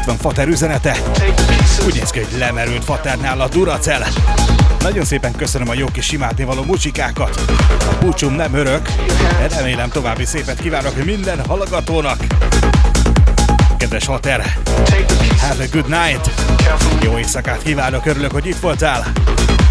Itt van Fater üzenete. Úgy néz ki, hogy lemerült Faternál a Duracell. Nagyon szépen köszönöm a jó kis simátnivaló muzsikákat. A búcsúm nem örök, de remélem további szépet kívánok minden hallgatónak. Kedves Fater, have a good night. Jó éjszakát kívánok, örülök, hogy itt voltál.